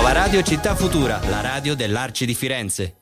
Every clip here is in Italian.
Nuova Radio Città Futura, la radio dell'Arci di Firenze.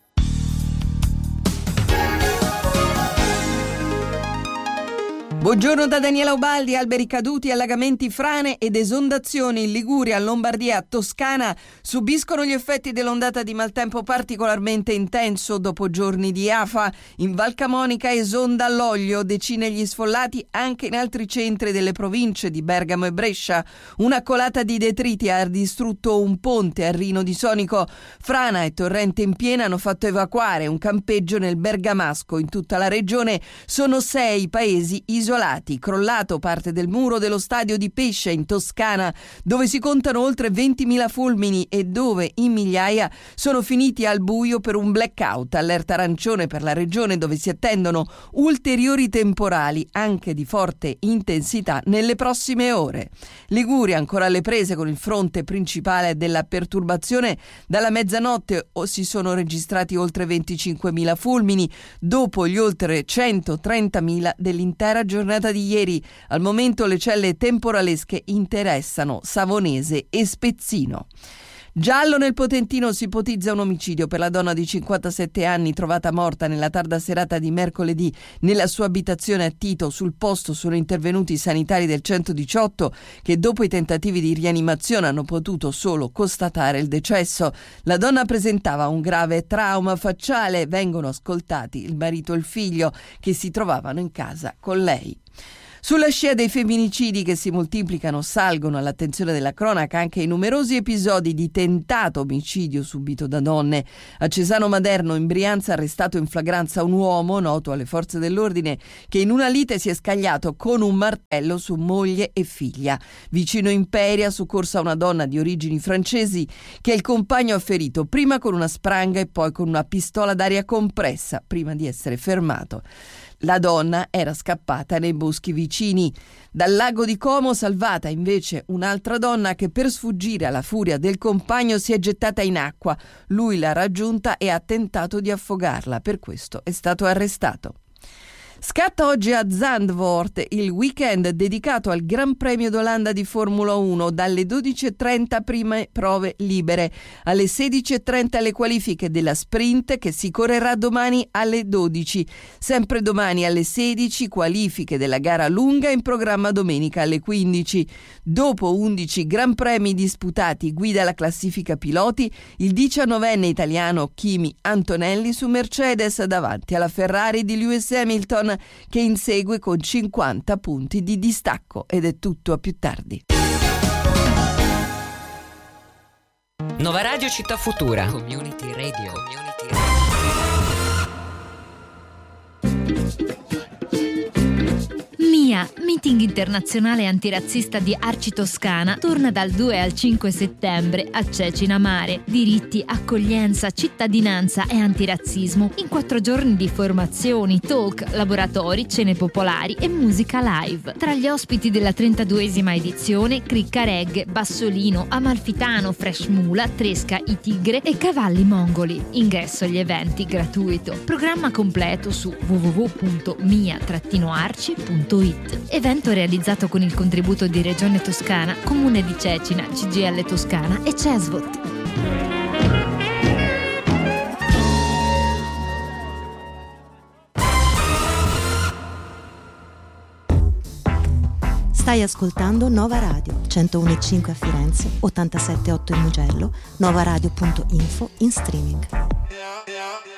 Buongiorno da Daniela Ubaldi. Alberi caduti, allagamenti, frane ed esondazioni in Liguria, Lombardia, Toscana subiscono gli effetti dell'ondata di maltempo particolarmente intenso dopo giorni di afa. In Val Camonica esonda all'olio, decine gli sfollati anche in altri centri delle province di Bergamo e Brescia. Una colata di detriti ha distrutto un ponte a Rino di Sonico. Frana e torrente in piena hanno fatto evacuare un campeggio nel Bergamasco. In tutta la regione sono 6 paesi isolati. Crollato parte del muro dello stadio di Pescia in Toscana, dove si contano oltre 20.000 fulmini e dove in migliaia sono finiti al buio per un blackout. Allerta arancione per la regione, dove si attendono ulteriori temporali anche di forte intensità nelle prossime ore. Liguria ancora alle prese con il fronte principale della perturbazione. Dalla mezzanotte si sono registrati oltre 25.000 fulmini dopo gli oltre 130.000 dell'intera giornata di ieri. Al momento le celle temporalesche interessano Savonese e Spezzino. Giallo nel Potentino, si ipotizza un omicidio per la donna di 57 anni trovata morta nella tarda serata di mercoledì nella sua abitazione a Tito. Sul posto sono intervenuti i sanitari del 118 che dopo i tentativi di rianimazione hanno potuto solo constatare il decesso. La donna presentava un grave trauma facciale. Vengono ascoltati il marito e il figlio che si trovavano in casa con lei. Sulla scia dei femminicidi che si moltiplicano, salgono all'attenzione della cronaca anche i numerosi episodi di tentato omicidio subito da donne. A Cesano Maderno, in Brianza, arrestato in flagranza un uomo noto alle forze dell'ordine che in una lite si è scagliato con un martello su moglie e figlia. Vicino Imperia, soccorsa una donna di origini francesi che il compagno ha ferito prima con una spranga e poi con una pistola d'aria compressa prima di essere fermato. La donna era scappata nei boschi vicini. Dal lago di Como, salvata invece un'altra donna che per sfuggire alla furia del compagno si è gettata in acqua. Lui l'ha raggiunta e ha tentato di affogarla. Per questo è stato arrestato. Scatta oggi a Zandvoort il weekend dedicato al Gran Premio d'Olanda di Formula 1. Dalle 12.30 prime prove libere, alle 16.30 le qualifiche della sprint che si correrà domani alle 12. Sempre domani alle 16 qualifiche della gara lunga in programma domenica alle 15. Dopo 11 Gran Premi disputati, guida la classifica piloti il 19enne italiano Kimi Antonelli su Mercedes davanti alla Ferrari di Lewis Hamilton, che insegue con 50 punti di distacco. Ed è tutto, a più tardi. Nuova Radio Città Futura. Community Radio. MIA, Meeting internazionale antirazzista di Arci Toscana, torna dal 2 al 5 settembre a Cecina Mare. Diritti, accoglienza, cittadinanza e antirazzismo in 4 giorni di formazioni, talk, laboratori, cene popolari e musica live. Tra gli ospiti della 32esima edizione, Cricca Reggae, Bassolino, Amalfitano, Fresh Mula, Tresca, I Tigre e Cavalli Mongoli. Ingresso agli eventi gratuito. Programma completo su www.mia-arci.it. Evento realizzato con il contributo di Regione Toscana, Comune di Cecina, CGIL Toscana e CESVOT. Stai ascoltando Nova Radio, 101.5 a Firenze, 87.8 in Mugello, novaradio.info in streaming.